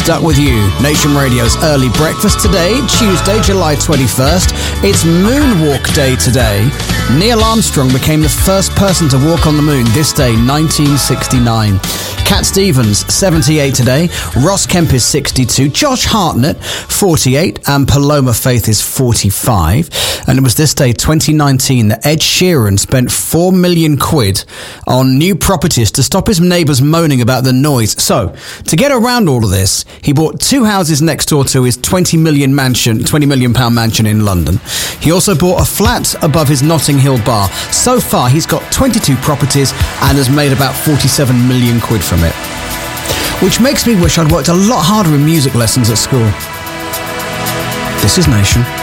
Stuck With You, Nation Radio's early breakfast today, Tuesday, July 21st. It's Moonwalk Day today. Neil Armstrong became the first person to walk on the moon this day, 1969. Cat Stevens, 78 today. Ross Kemp is 62. Josh Hartnett, 48. And Paloma Faith is 45. And it was this day, 2019, that Ed Sheeran spent £4 million on new properties to stop his neighbours moaning about the noise. So, to get around all of this, he bought 2 houses next door to his £20 million mansion in London. He also bought a flat above his Notting Hill bar. So far, he's got 22 properties and has made about £47 million from it. Which makes me wish I'd worked a lot harder in music lessons at school. This is Nation.